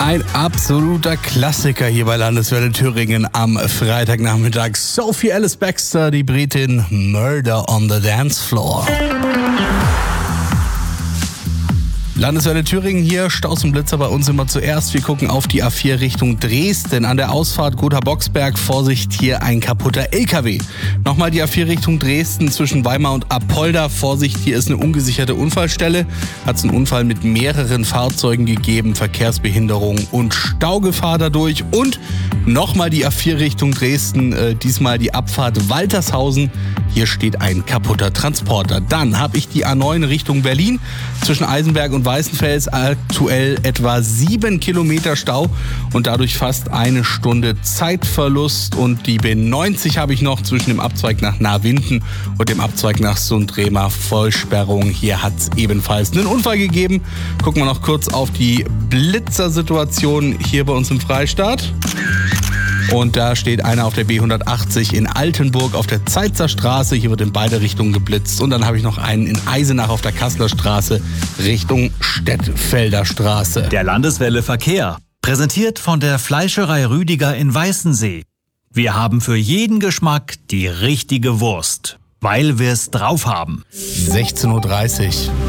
Ein absoluter Klassiker hier bei Landeswelle Thüringen am Freitagnachmittag. Sophie Ellis Bextor, die Britin, Murder on the Dance Floor. Landeswelle Thüringen hier, Staus und Blitzer bei uns immer zuerst. Wir gucken auf die A4 Richtung Dresden. An der Ausfahrt Gotha-Boxberg, Vorsicht, hier ein kaputter LKW. Nochmal die A4 Richtung Dresden zwischen Weimar und Apolda. Vorsicht, hier ist eine ungesicherte Unfallstelle. Hat es einen Unfall mit mehreren Fahrzeugen gegeben, Verkehrsbehinderung und Staugefahr dadurch. Und nochmal die A4 Richtung Dresden, diesmal die Abfahrt Waltershausen. Hier steht ein kaputter Transporter. Dann habe ich die A9 Richtung Berlin zwischen Eisenberg und Weißenfels, aktuell etwa 7 Kilometer Stau und dadurch fast eine Stunde Zeitverlust. Und die B90 habe ich noch zwischen dem Abzweig nach Nahrwinden und dem Abzweig nach Sundrema, Vollsperrung. Hier hat es ebenfalls einen Unfall gegeben. Gucken wir noch kurz auf die Blitzersituation hier bei uns im Freistaat. Und da steht einer auf der B180 in Altenburg auf der Zeitzer Straße. Hier wird in beide Richtungen geblitzt. Und dann habe ich noch einen in Eisenach auf der Kasseler Straße Richtung Stettfelder Straße. Der Landeswelle Verkehr, präsentiert von der Fleischerei Rüdiger in Weißensee. Wir haben für jeden Geschmack die richtige Wurst, weil wir es drauf haben. 16:30 Uhr.